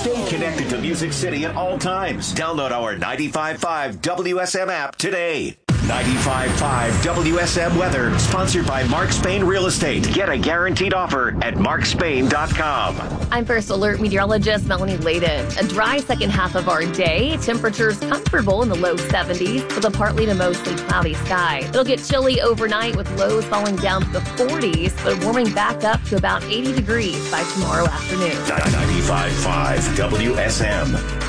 Stay connected to Music City at all times. Download our 95.5 WSM app today. 95.5 WSM weather, sponsored by Mark Spain Real Estate. Get a guaranteed offer at markspain.com. I'm First Alert meteorologist Melanie Layden. A dry second half of our day. Temperatures comfortable in the low 70s with a partly to mostly cloudy sky. It'll get chilly overnight with lows falling down to the 40s, but warming back up to about 80 degrees by tomorrow afternoon. 95.5 WSM.